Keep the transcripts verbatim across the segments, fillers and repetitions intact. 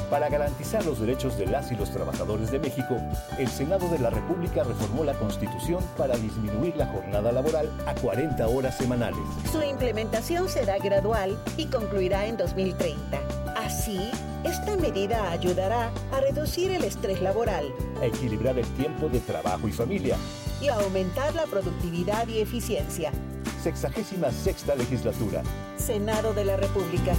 Para garantizar los derechos de las y los trabajadores de México, el Senado de la República reformó la Constitución para disminuir la jornada laboral a cuarenta horas semanales. Su implementación será gradual y concluirá en dos mil treinta. Así, esta medida ayudará a reducir el estrés laboral, a equilibrar el tiempo de trabajo y familia y a aumentar la productividad y eficiencia. Sexagésima sexta legislatura. Senado de la República.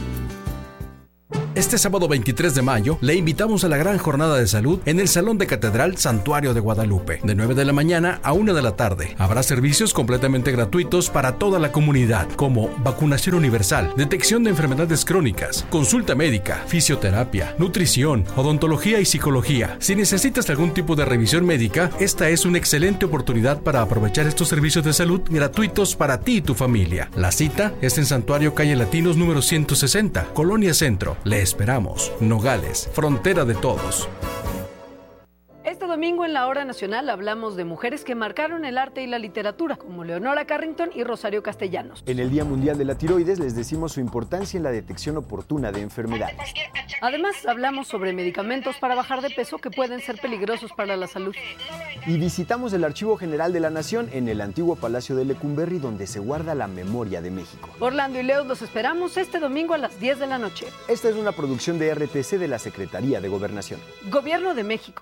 Este sábado veintitrés de mayo le invitamos a la gran jornada de salud en el Salón de Catedral Santuario de Guadalupe, de nueve de la mañana a una de la tarde. Habrá servicios completamente gratuitos para toda la comunidad, como vacunación universal, detección de enfermedades crónicas, consulta médica, fisioterapia, nutrición, odontología y psicología. Si necesitas algún tipo de revisión médica, esta es una excelente oportunidad para aprovechar estos servicios de salud gratuitos para ti y tu familia. La cita es en Santuario Calle Latinos número ciento sesenta, Colonia Centro. Le esperamos. Nogales, frontera de todos. Este domingo en la Hora Nacional hablamos de mujeres que marcaron el arte y la literatura, como Leonora Carrington y Rosario Castellanos. En el Día Mundial de la Tiroides les decimos su importancia en la detección oportuna de enfermedades. Además, hablamos sobre medicamentos para bajar de peso que pueden ser peligrosos para la salud. Y visitamos el Archivo General de la Nación en el antiguo Palacio de Lecumberri, donde se guarda la memoria de México. Orlando y Leo los esperamos este domingo a las diez de la noche. Esta es una producción de R T C de la Secretaría de Gobernación. Gobierno de México.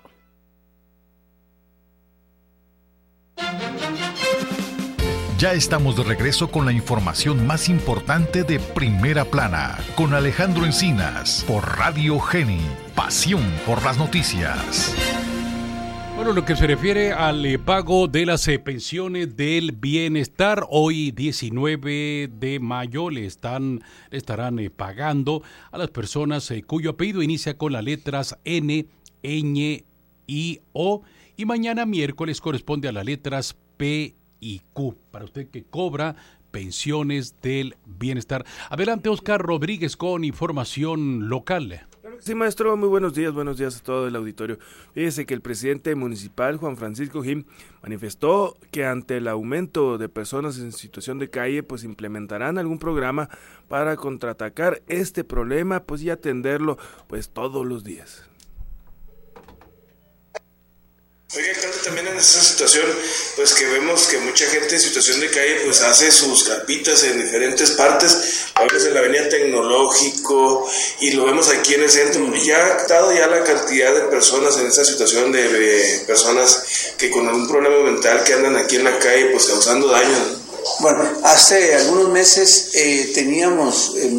Ya estamos de regreso con la información más importante de Primera Plana, con Alejandro Encinas, por Radio Geni, pasión por las noticias. Bueno, lo que se refiere al eh, pago de las eh, pensiones del bienestar, hoy diecinueve de mayo le están le estarán eh, pagando a las personas eh, cuyo apellido inicia con las letras N, Ñ y O, y mañana miércoles corresponde a las letras P y Q, para usted que cobra pensiones del bienestar. Adelante, Oscar Rodríguez con información local. Sí, maestro, muy buenos días, buenos días a todo el auditorio. Fíjese que el presidente municipal, Juan Francisco Jim, manifestó que ante el aumento de personas en situación de calle, pues implementarán algún programa para contraatacar este problema, pues y atenderlo, pues todos los días. Oiga, alcalde, también en esta situación, pues que vemos que mucha gente en situación de calle pues hace sus carpitas en diferentes partes, a veces en la avenida Tecnológico, y lo vemos aquí en el centro. Ya ha dado ya la cantidad de personas en esta situación, de, de personas que con algún problema mental que andan aquí en la calle pues causando daño, ¿no? Bueno, hace algunos meses eh, teníamos eh,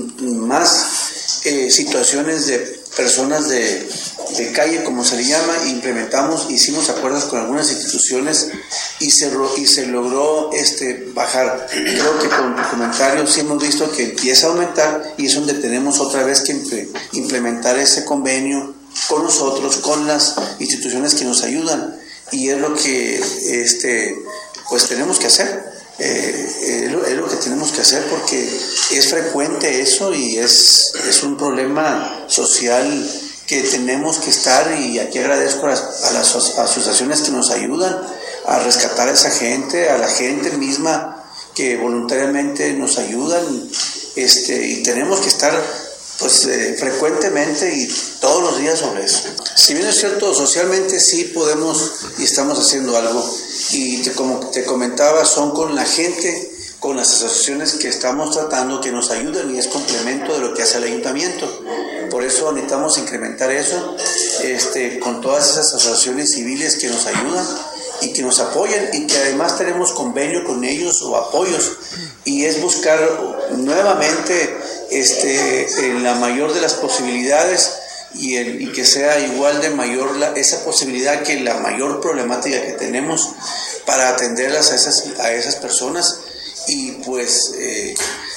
más eh, situaciones de personas de, de calle, como se le llama, implementamos, hicimos acuerdos con algunas instituciones y se, y se logró este, bajar. Creo que con comentarios sí hemos visto que empieza a aumentar y es donde tenemos otra vez que implementar ese convenio con nosotros, con las instituciones que nos ayudan, y es lo que este, pues tenemos que hacer. Eh, es, lo, es lo que tenemos que hacer porque es frecuente eso y es, es un problema social que tenemos que estar, y aquí agradezco a las, a las asociaciones que nos ayudan a rescatar a esa gente, a la gente misma que voluntariamente nos ayudan, este, y tenemos que estar pues eh, frecuentemente y todos los días sobre eso. Si bien es cierto, socialmente sí podemos y estamos haciendo algo, y te, como te comentaba, son con la gente, con las asociaciones que estamos tratando, que nos ayudan, y es complemento de lo que hace el ayuntamiento. Por eso necesitamos incrementar eso, este, con todas esas asociaciones civiles que nos ayudan y que nos apoyan, y que además tenemos convenio con ellos o apoyos, y es buscar nuevamente este, en la mayor de las posibilidades, y, el, y que sea igual de mayor la, esa posibilidad que la mayor problemática que tenemos para atenderlas a esas, a esas personas. Y pues eh,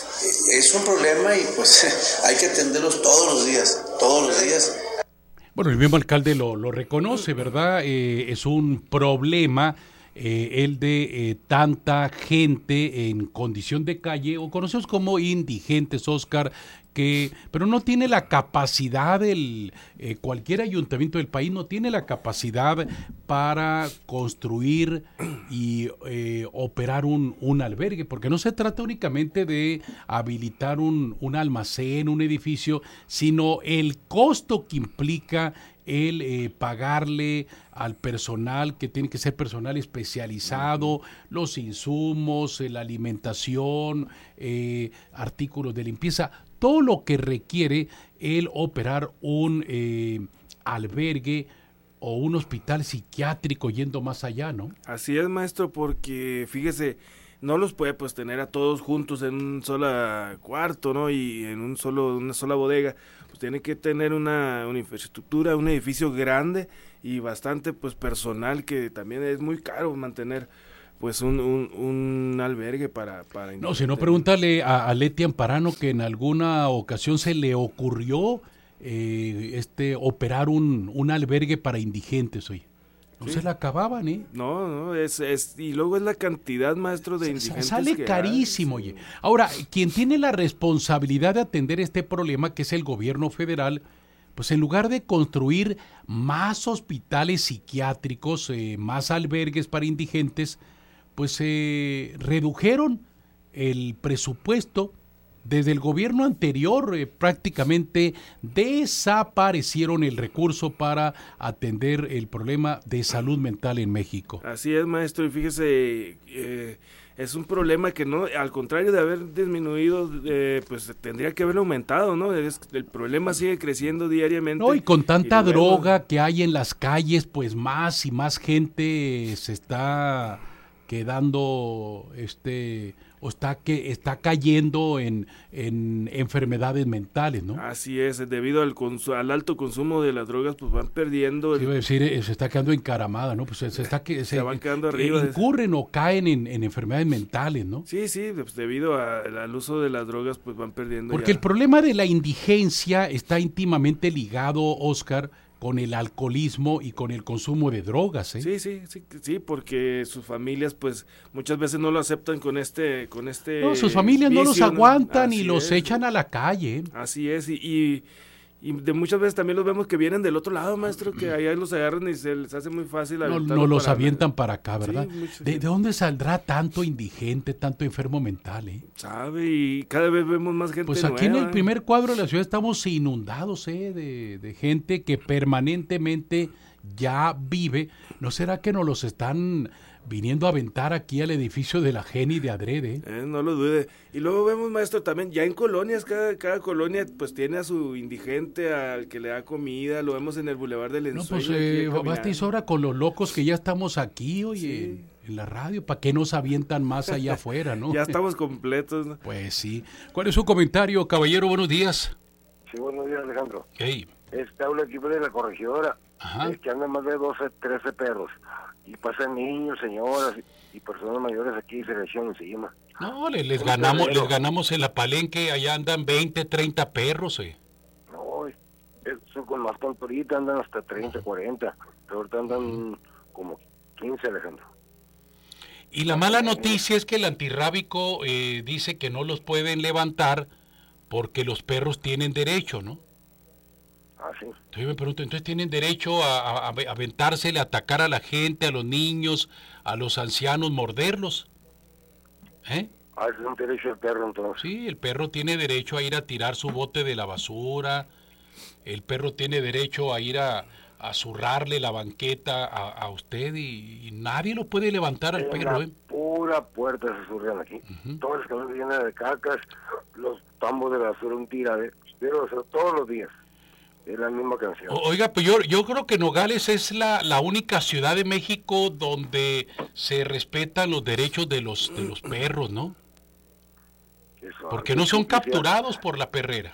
es un problema y pues hay que atenderlos todos los días, todos los días. Bueno, el mismo alcalde lo, lo reconoce, ¿verdad? Eh, es un problema eh, el de eh, tanta gente en condición de calle, o conocidos como indigentes, Oscar, que, pero no tiene la capacidad, el, eh, cualquier ayuntamiento del país no tiene la capacidad para construir y eh, operar un, un albergue, porque no se trata únicamente de habilitar un, un almacén, un edificio, sino el costo que implica el eh, pagarle al personal, que tiene que ser personal especializado, los insumos, eh, la alimentación, eh, artículos de limpieza, todo lo que requiere el operar un eh, albergue o un hospital psiquiátrico, yendo más allá, ¿no? Así es, maestro, porque fíjese, no los puede pues tener a todos juntos en un solo cuarto, ¿no? Y en un solo una sola bodega. Pues tiene que tener una, una infraestructura, un edificio grande y bastante pues personal, que también es muy caro mantener pues un, un, un albergue para... para no, si no, pregúntale a, a Leti Amparano, que en alguna ocasión se le ocurrió eh, este operar un, un albergue para indigentes, oye. No sí. se la acababan, ¿eh? No, no, es, es, y luego es la cantidad, maestro, de indigentes. Sale que carísimo, hay, sí. oye. Ahora, quien tiene la responsabilidad de atender este problema, que es el gobierno federal, pues en lugar de construir más hospitales psiquiátricos, eh, más albergues para indigentes, pues eh, redujeron el presupuesto. Desde el gobierno anterior eh, prácticamente desaparecieron el recurso para atender el problema de salud mental en México. Así es, maestro, y fíjese, eh, es un problema que no, al contrario de haber disminuido, eh, pues tendría que haber aumentado, ¿no? Es, el problema sigue creciendo diariamente. No, y con tanta y droga vemos. que hay en las calles, pues más y más gente se está quedando, este... o está que está cayendo en, en enfermedades mentales, ¿no? Así es, debido al consu- al alto consumo de las drogas, pues van perdiendo... El... Sí, iba a decir, se está quedando encaramada, ¿no? Pues se, se está que se, se van quedando arriba. Incurren o caen en, en enfermedades mentales, ¿no? Sí, sí, pues debido a, al uso de las drogas, pues van perdiendo. Porque ya. el problema de la indigencia está íntimamente ligado, Oscar, con el alcoholismo y con el consumo de drogas, ¿eh? Sí, sí, sí, sí, porque sus familias, pues, muchas veces no lo aceptan con este, con este. No, sus familias vicio, no los aguantan ¿no? y los es. echan a la calle. Así es, y, y, y de muchas veces también los vemos que vienen del otro lado, maestro, que allá los agarran y se les hace muy fácil. No, no los para avientan para acá, ¿verdad? Sí, mucho, ¿De, sí. ¿De dónde saldrá tanto indigente, tanto enfermo mental, eh? Sabe, y cada vez vemos más gente Pues aquí nueva, en el primer cuadro de la ciudad estamos inundados, eh, de, de gente que permanentemente ya vive. ¿No será que nos los están viniendo a aventar aquí al edificio de la Geni de adrede? Eh, no lo dude. Y luego vemos, maestro, también ya en colonias, cada, cada colonia pues tiene a su indigente, al que le da comida, lo vemos en el Boulevard del Ensueño. No, pues eh, basta y sobra con los locos que ya estamos aquí, oye, sí. en, en la radio, ¿para qué nos avientan más allá afuera, no? Ya estamos completos, ¿no? Pues sí. ¿Cuál es su comentario, caballero? Buenos días. Sí, buenos días, Alejandro. Hey. Este habla equipo de la corregidora. Ajá. Es que andan más de doce, trece perros. Y pasan niños, señoras y personas mayores aquí y se les echan encima. No, les, les ganamos les ganamos en la Palenque, allá andan veinte, treinta perros, eh. No, eso con más tonto ahorita andan hasta treinta, cuarenta. Pero ahorita andan como quince, Alejandro. Y la mala noticia es que el antirrábico eh, dice que no los pueden levantar porque los perros tienen derecho, ¿no? Ah, sí. Entonces yo me pregunto, ¿entonces tienen derecho a, a, a aventársele, a atacar a la gente, a los niños, a los ancianos, morderlos? ¿Eh? Ah, es un derecho del perro, entonces. Sí, el perro tiene derecho a ir a tirar su bote de la basura, el perro tiene derecho a ir a, a zurrarle la banqueta a, a usted y, y nadie lo puede levantar al en perro, la ¿eh? Pura puerta se zurran aquí. Uh-huh. Todos los camiones llenos de cacas, los tambos de basura, un tiradero, o sea, todos los días. Es la misma canción. Oiga, pues yo, yo creo que Nogales es la, la única ciudad de México donde se respetan los derechos de los de los perros, ¿no? Eso, porque no son capturados por la perrera.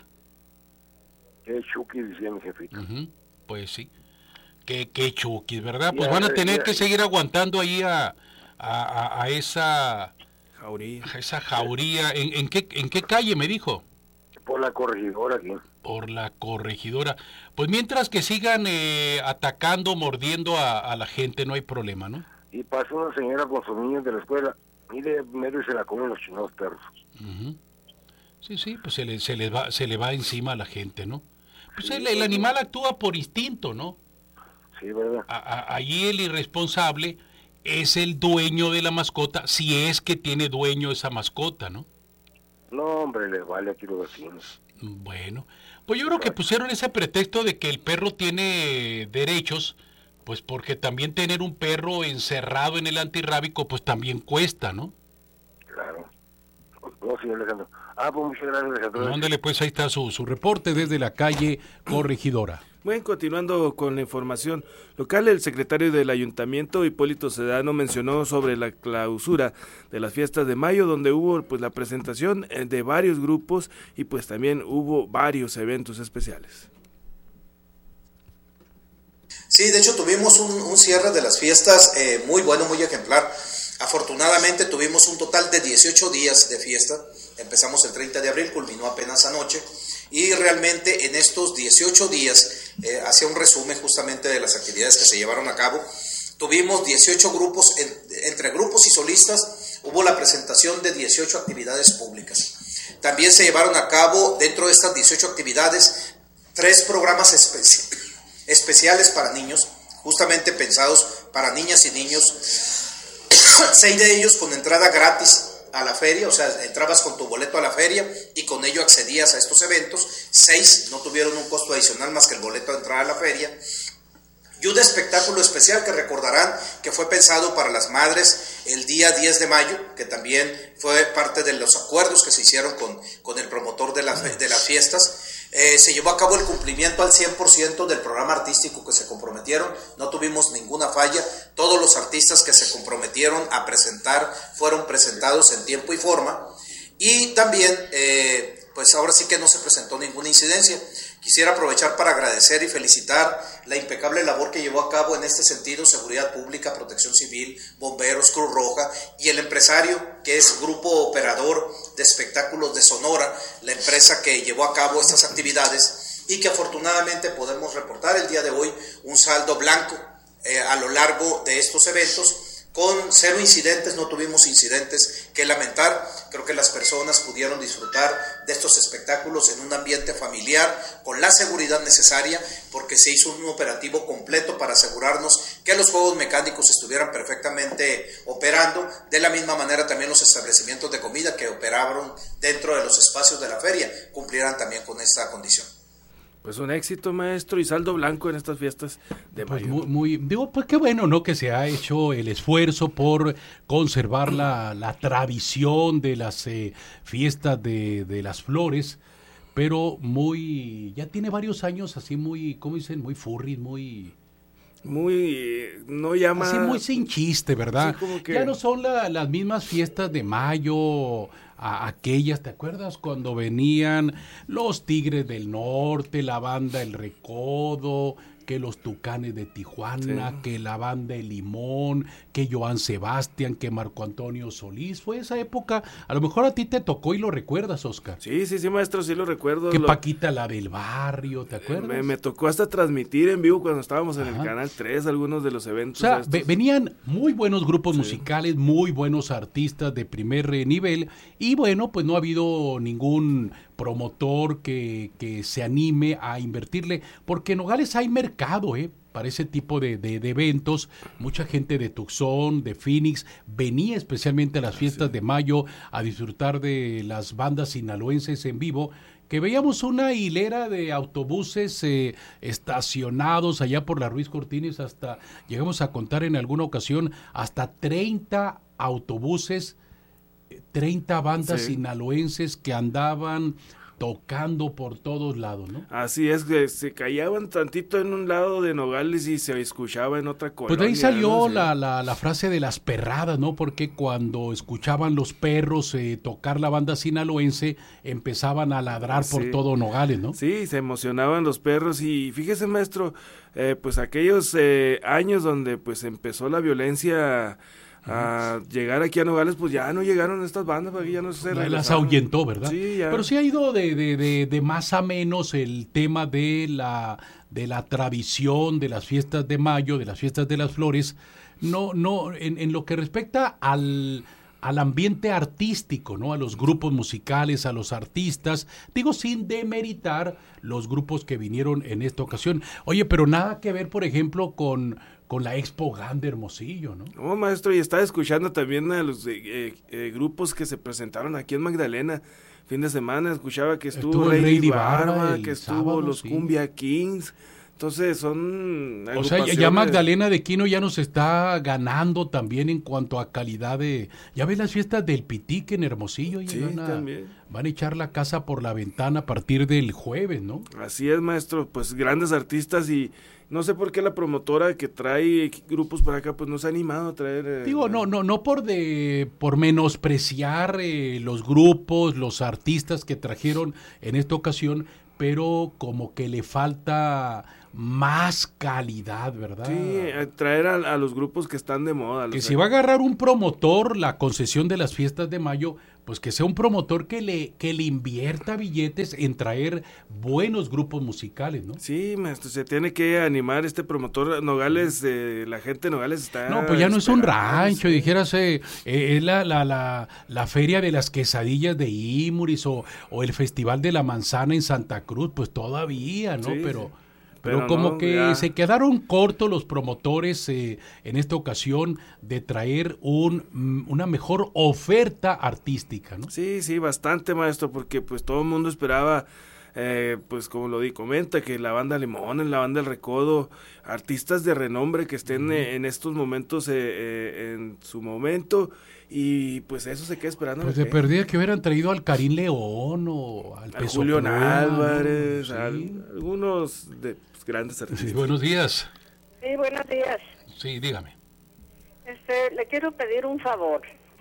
Qué chuki, decía mi jefito. Uh-huh. Pues sí, qué, qué chuki, ¿verdad? Pues van a tener que seguir aguantando ahí a, a, a, a esa jauría. A esa jauría. ¿En, en, qué, ¿En qué calle me dijo? Por la corregidora aquí. Por la corregidora. Pues mientras que sigan eh, atacando, mordiendo a, a la gente, no hay problema, ¿no? Y pasa una señora con sus niños de la escuela, mire, medio se la comen los chinos perros. Uh-huh. Sí, sí, pues se le, se le va, se le va encima a la gente, ¿no? Pues sí, el, el animal actúa por instinto, ¿no? Sí, ¿verdad? A, a, allí el irresponsable es el dueño de la mascota, si es que tiene dueño esa mascota, ¿no? No, hombre, les vale aquí los vecinos. Bueno, pues yo creo que pusieron ese pretexto de que el perro tiene derechos, pues porque también tener un perro encerrado en el antirrábico, pues también cuesta, ¿no? Claro. No, sí, Alejandro. Ah, pues muchas gracias, Alejandro. Ándale, pues ahí está su, su reporte desde la calle Corregidora. Bueno, continuando con la información local, el secretario del Ayuntamiento, Hipólito Sedano, mencionó sobre la clausura de las fiestas de mayo, donde hubo pues la presentación de varios grupos y pues también hubo varios eventos especiales. Sí, de hecho tuvimos un, un cierre de las fiestas eh, muy bueno, muy ejemplar. Afortunadamente tuvimos un total de dieciocho días de fiesta. Empezamos el treinta de abril, culminó apenas anoche. Y realmente en estos dieciocho días, eh, hacía un resumen justamente de las actividades que se llevaron a cabo. Tuvimos dieciocho grupos, en, entre grupos y solistas, hubo la presentación de dieciocho actividades públicas. También se llevaron a cabo dentro de estas dieciocho actividades tres programas especi- especiales para niños, justamente pensados para niñas y niños. Seis de ellos con entrada gratis a la feria, o sea, entrabas con tu boleto a la feria y con ello accedías a estos eventos. Seis no tuvieron un costo adicional más que el boleto de entrada a la feria. Y un espectáculo especial que recordarán que fue pensado para las madres el día diez de mayo, que también fue parte de los acuerdos que se hicieron con, con el promotor de, la, de las fiestas. Eh, se llevó a cabo el cumplimiento al cien por ciento del programa artístico que se comprometieron, no tuvimos ninguna falla, todos los artistas que se comprometieron a presentar fueron presentados en tiempo y forma, y también eh, pues ahora sí que no se presentó ninguna incidencia. Quisiera aprovechar para agradecer y felicitar la impecable labor que llevó a cabo en este sentido Seguridad Pública, Protección Civil, Bomberos, Cruz Roja y el empresario que es Grupo Operador de Espectáculos de Sonora, la empresa que llevó a cabo estas actividades y que afortunadamente podemos reportar el día de hoy un saldo blanco eh, a lo largo de estos eventos. Con cero incidentes, no tuvimos incidentes que lamentar. Creo que las personas pudieron disfrutar de estos espectáculos en un ambiente familiar, con la seguridad necesaria, porque se hizo un operativo completo para asegurarnos que los juegos mecánicos estuvieran perfectamente operando. De la misma manera también los establecimientos de comida que operaron dentro de los espacios de la feria cumplieran también con esta condición. Pues un éxito, maestro, y saldo blanco en estas fiestas de pues mayo. Muy, muy, digo, pues qué bueno, ¿no? Que se ha hecho el esfuerzo por conservar la, la tradición de las eh, fiestas de, de las flores, pero muy, ya tiene varios años así muy, ¿cómo dicen? Muy furry, muy... Muy, no llama... Así muy sin chiste, ¿verdad? Sí, como que... Ya no son la, las mismas fiestas de mayo, a, aquellas, ¿te acuerdas? Cuando venían los Tigres del Norte, la banda El Recodo, que los Tucanes de Tijuana, sí. que la banda El Limón, que Joan Sebastián, que Marco Antonio Solís. Fue esa época, a lo mejor a ti te tocó y lo recuerdas, Oscar. Sí, sí, sí, maestro, sí lo recuerdo. Que lo... Paquita la del Barrio, ¿te acuerdas? Me, me tocó hasta transmitir en vivo cuando estábamos en Ajá. el Canal tres algunos de los eventos. O sea, ve, venían muy buenos grupos sí. musicales, muy buenos artistas de primer nivel, y bueno, pues no ha habido ningún promotor que, que se anime a invertirle, porque en Nogales hay mercado, ¿eh? Para ese tipo de, de, de eventos. Mucha gente de Tucson, de Phoenix, venía especialmente a las fiestas sí. de mayo a disfrutar de las bandas sinaloenses en vivo, que veíamos una hilera de autobuses eh, estacionados allá por la Ruiz Cortines, hasta, llegamos a contar en alguna ocasión, hasta treinta autobuses, treinta bandas sí. sinaloenses que andaban tocando por todos lados, ¿no? Así es, que se callaban tantito en un lado de Nogales y se escuchaba en otra colonia. Pues de ahí salió ¿no? la, la, la frase de las perradas, ¿no? Porque cuando escuchaban los perros eh, tocar la banda sinaloense, empezaban a ladrar sí. por todo Nogales, ¿no? Sí, se emocionaban los perros y fíjese, maestro, eh, pues aquellos eh, años donde pues empezó la violencia a llegar aquí a Nogales, pues ya no llegaron estas bandas, porque ya no se regresaron. Las ahuyentó, ¿verdad? Sí, ya. Pero sí ha ido de, de, de, de más a menos el tema de la, de la tradición de las fiestas de mayo, de las fiestas de las flores. No, no, en, en lo que respecta al, al ambiente artístico, ¿no? A los grupos musicales, a los artistas, digo sin demeritar los grupos que vinieron en esta ocasión. Oye, pero nada que ver, por ejemplo, con, con la Expo GAN de Hermosillo, ¿no? No, maestro, y estaba escuchando también a los eh, eh, eh, grupos que se presentaron aquí en Magdalena. Fin de semana escuchaba que estuvo, estuvo Lady Barba, Barba que estuvo sábado, los sí. Cumbia Kings. Entonces son... O sea, ya Magdalena de Quino ya nos está ganando también en cuanto a calidad de... Ya ves las fiestas del Pitique en Hermosillo. Sí, van a, también. Van a echar la casa por la ventana a partir del jueves, ¿no? Así es, maestro. Pues grandes artistas y... No sé por qué la promotora que trae grupos para acá, pues no se ha animado a traer... Eh, Digo, no, no, no por de por menospreciar eh, los grupos, los artistas que trajeron en esta ocasión, pero como que le falta más calidad, ¿verdad? Sí, traer a, a los grupos que están de moda. Que si va a agarrar un promotor la concesión de las fiestas de mayo, pues que sea un promotor que le que le invierta billetes en traer buenos grupos musicales, ¿no? Sí, maestro, se tiene que animar este promotor Nogales, eh, la gente de Nogales está... No, pues ya no es un rancho, dijeras, eh, eh, es la, la, la, la feria de las quesadillas de Imuris o, o el Festival de la Manzana en Santa Cruz, pues todavía, ¿no? Sí, pero... Sí. Pero, Pero como no, que ya. se quedaron cortos los promotores eh, en esta ocasión de traer un una mejor oferta artística, ¿no? Sí, sí, bastante, maestro, porque pues todo el mundo esperaba, eh, pues como lo di, comenta, que la banda Limón, la banda El Recodo, artistas de renombre que estén uh-huh. eh, en estos momentos, eh, eh, en su momento, y pues eso se queda esperando. Pues de perdida que hubieran traído al Karim León o al, al Julián Álvarez, sí. al, algunos de pues, grandes artistas. Sí, buenos días. Sí, buenos días. Sí, dígame. Este, le quiero pedir un favor.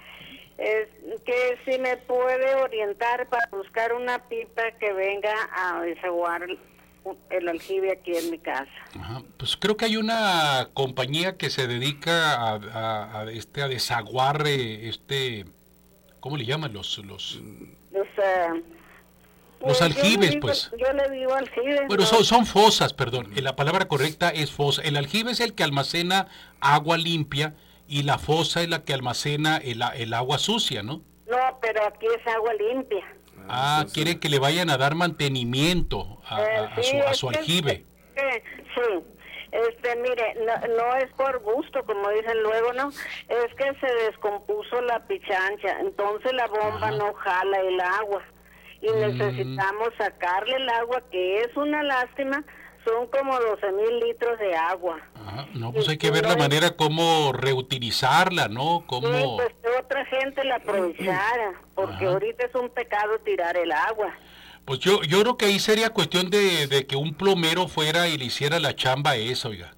Es que si me puede orientar para buscar una pipa que venga a desaguar el, el aljibe aquí en mi casa. Ajá. Pues creo que hay una compañía que se dedica a, a, a este a desaguar eh, este ¿cómo le llaman los los los, uh, los pues aljibes, yo digo, pues? Yo le digo aljibes. Bueno, ¿no? son, son fosas, perdón. La palabra correcta es fosa. El aljibe es el que almacena agua limpia y la fosa es la que almacena el, el agua sucia, ¿no? No, pero aquí es agua limpia. Ah, ah quiere que le vayan a dar mantenimiento a, eh, a, a sí, su, a su aljibe. Que, sí, este, mire, no, no es por gusto, como dicen luego, ¿no? Es que se descompuso la pichancha, entonces la bomba Ajá. no jala el agua. Y mm. necesitamos sacarle el agua, que es una lástima. Son como doce mil litros de agua. Ajá. No, pues y hay que ver no la es... manera como reutilizarla, ¿no? Como... Sí, pues que otra gente la aprovechara, porque Ajá. ahorita es un pecado tirar el agua. Pues yo yo creo que ahí sería cuestión de, de que un plomero fuera y le hiciera la chamba a eso, oiga.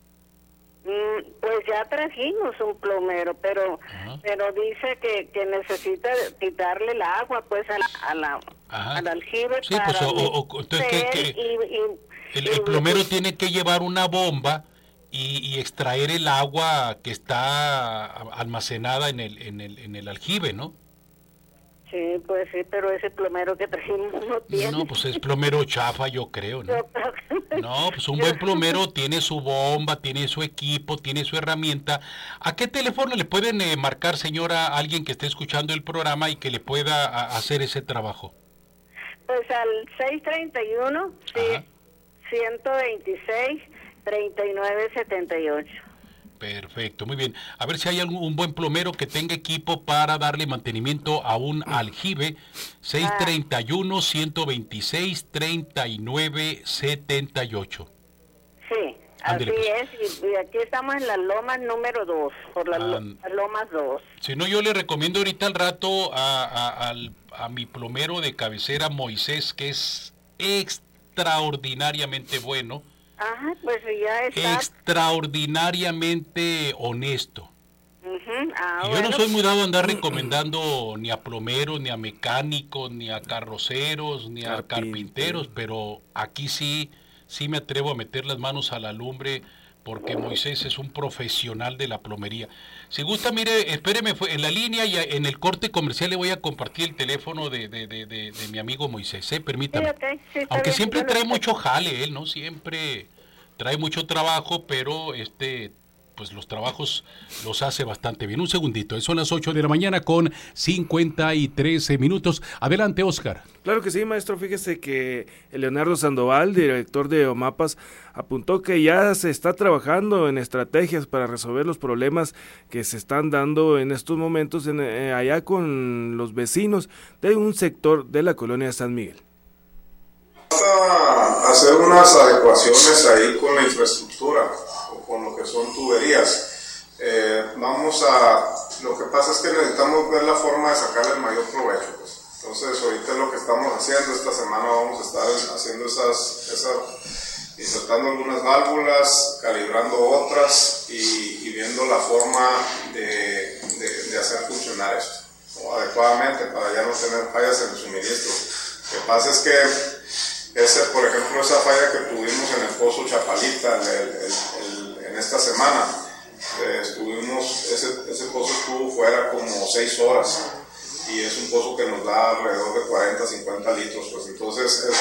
Mm, pues ya trajimos un plomero, pero Ajá. pero dice que, que necesita quitarle el agua, pues, a la, a la, al aljibe. Sí, para pues, o, o, entonces, ¿qué, qué? Y, y, El, el plomero tiene que llevar una bomba y, y extraer el agua que está almacenada en el en el en el aljibe, ¿no? Sí, pues sí, pero ese plomero que trajimos no tiene. No, pues es plomero chafa, yo creo, ¿no? No, pues un buen plomero tiene su bomba, tiene su equipo, tiene su herramienta. ¿A qué teléfono le pueden eh, marcar, señora, a alguien que esté escuchando el programa y que le pueda a, hacer ese trabajo? Pues al seis treinta y uno, sí. ciento veintiséis, treinta y nueve setenta y ocho. Perfecto, muy bien. A ver si hay algún un buen plomero que tenga equipo para darle mantenimiento a un aljibe. seis treinta y uno, ciento veintiséis, treinta y nueve setenta y ocho. Sí, Ándale, así pues. es. Y, y aquí estamos en las lomas número dos, por las ah, lomas dos. Si no, yo le recomiendo ahorita al rato a, a, a, a mi plomero de cabecera, Moisés, que es extra extraordinariamente bueno, Ajá, pues ya está. extraordinariamente honesto. Uh-huh. ah, y yo bueno. no soy muy dado a andar recomendando ni a plomeros, ni a mecánicos, ni a carroceros, ni a carpinteros, pero aquí sí, sí me atrevo a meter las manos a la lumbre, porque Moisés es un profesional de la plomería. Si gusta, mire, espéreme en la línea y en el corte comercial le voy a compartir el teléfono de, de, de, de, de mi amigo Moisés, ¿eh? Permítame. Sí, okay. sí, Aunque bien, siempre trae mucho jale, él, ¿no? Siempre trae mucho trabajo, pero este pues los trabajos los hace bastante bien. Un segundito, son las ocho de la mañana con cincuenta y tres minutos. Adelante, Oscar. Claro que sí, maestro. Fíjese que Leonardo Sandoval, director de OMAPAS, apuntó que ya se está trabajando en estrategias para resolver los problemas que se están dando en estos momentos en, eh, allá con los vecinos de un sector de la colonia San Miguel. A hacer unas adecuaciones ahí con la infraestructura o con lo que son tuberías. Eh, vamos a, lo que pasa es que necesitamos ver la forma de sacarle el mayor provecho, pues. Entonces ahorita lo que estamos haciendo esta semana vamos a estar haciendo esas, esas insertando algunas válvulas, calibrando otras y, y viendo la forma de, de, de hacer funcionar esto, ¿no? Adecuadamente para ya no tener fallas en el suministro. Lo que pasa es que ese, por ejemplo, esa falla que tuvimos en el pozo Chapalita el, el, el, en esta semana, eh, estuvimos, ese, ese pozo estuvo fuera como seis horas y es un pozo que nos da alrededor de cuarenta, cincuenta litros, pues entonces es